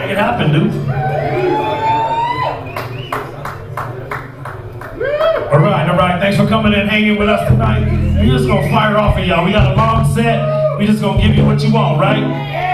Make it happen, dude. All right. Thanks for coming and hanging with us tonight. We're just gonna fire off of y'all. We got a long set. We just gonna give you what you want, right?